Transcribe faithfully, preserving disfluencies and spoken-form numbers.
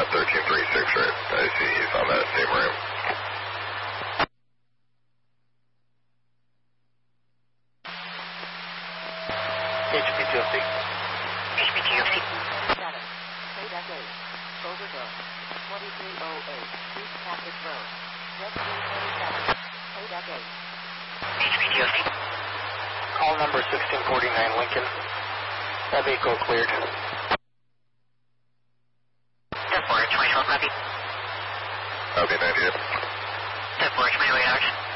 uh, thirteen thirty-six, right? I see he's on that same ramp. H P T O C. H P T O C. Status. Kodak eight. Overgo. twenty-three oh eight. East Catholic Road. Red three twenty-seven. Kodak eight. H P T O C. Call number sixteen forty-nine Lincoln. That vehicle cleared. ten four, twenty-twelve, copy. Copy, ninety-eight. ten four, twenty-eight hours.